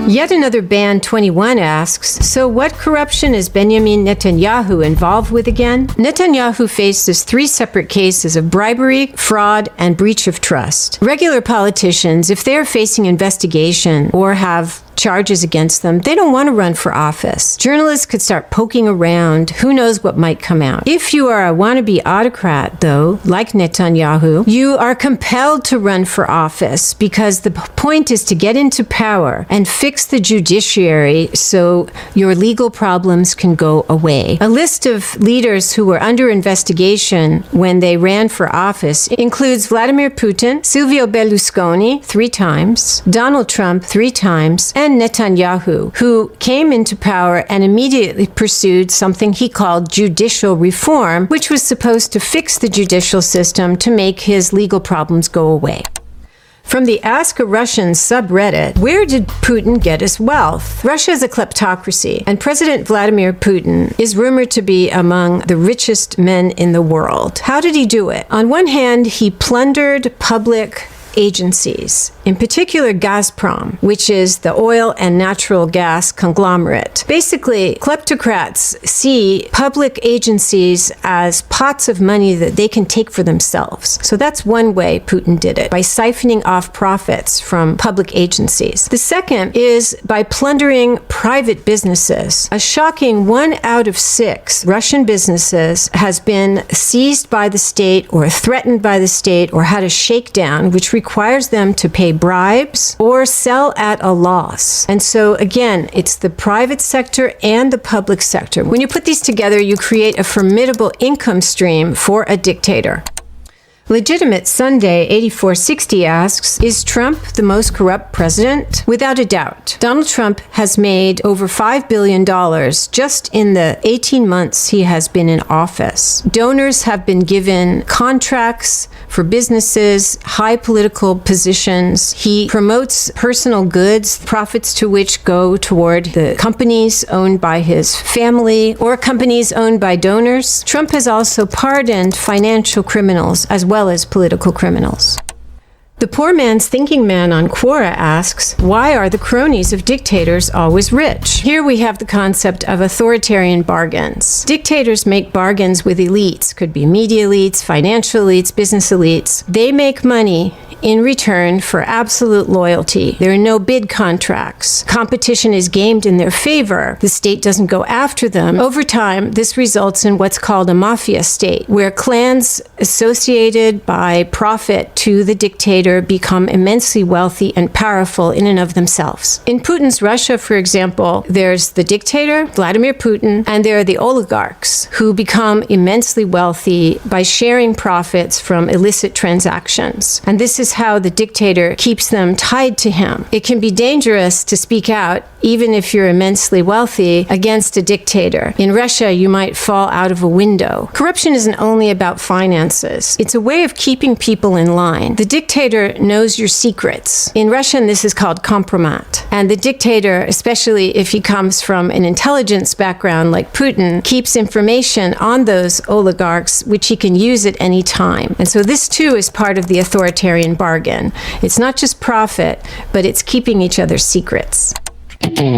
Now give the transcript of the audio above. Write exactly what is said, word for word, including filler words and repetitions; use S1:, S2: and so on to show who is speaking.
S1: Yet another Band twenty-one asks, so what corruption is Benjamin Netanyahu involved with again? Netanyahu faces three separate cases of bribery, fraud, and breach of trust. Regular politicians, if they're facing investigation or have charges against them, they don't want to run for office. Journalists could start poking around. Who knows what might come out? If you are a wannabe autocrat, though, like Netanyahu, you are compelled to run for office because the point is to get into power and fix the judiciary so your legal problems can go away. A list of leaders who were under investigation when they ran for office includes Vladimir Putin, Silvio Berlusconi three times, Donald Trump three times, and Netanyahu, who came into power and immediately pursued something he called judicial reform, which was supposed to fix the judicial system to make his legal problems go away. From the Ask a Russian subreddit, where did Putin get his wealth? Russia is a kleptocracy, and President Vladimir Putin is rumored to be among the richest men in the world. How did he do it? On one hand, he plundered public agencies, in particular Gazprom, which is the oil and natural gas conglomerate. Basically, kleptocrats see public agencies as pots of money that they can take for themselves. So that's one way Putin did it, by siphoning off profits from public agencies. The second is by plundering private businesses. A shocking one out of six Russian businesses has been seized by the state or threatened by the state or had a shakedown, which requires them to pay bribes or sell at a loss. And so again, it's the private sector and the public sector. When you put these together, you create a formidable income stream for a dictator. Legitimate Sunday eighty-four sixty asks, is Trump the most corrupt president? Without a doubt. Donald Trump has made over five billion dollars just in the eighteen months he has been in office. Donors have been given contracts for businesses, high political positions. He promotes personal goods, profits to which go toward the companies owned by his family or companies owned by donors. Trump has also pardoned financial criminals as well as political criminals. The Poor Man's Thinking Man on Quora asks, why are the cronies of dictators always rich? Here we have the concept of authoritarian bargains. Dictators make bargains with elites, could be media elites, financial elites, business elites. They make money in return for absolute loyalty. There are no bid contracts. Competition is gamed in their favor. The state doesn't go after them. Over time, this results in what's called a mafia state, where clans associated by profit to the dictator become immensely wealthy and powerful in and of themselves. In Putin's Russia, for example, there's the dictator, Vladimir Putin, and there are the oligarchs who become immensely wealthy by sharing profits from illicit transactions. And this is how the dictator keeps them tied to him. It can be dangerous to speak out, even if you're immensely wealthy, against a dictator. In Russia, you might fall out of a window. Corruption isn't only about finances. It's a way of keeping people in line. The dictator knows your secrets. In Russian, this is called kompromat. And the dictator, especially if he comes from an intelligence background like Putin, keeps information on those oligarchs, which he can use at any time. And so this, too, is part of the authoritarian bargain. It's not just profit, but it's keeping each other's secrets.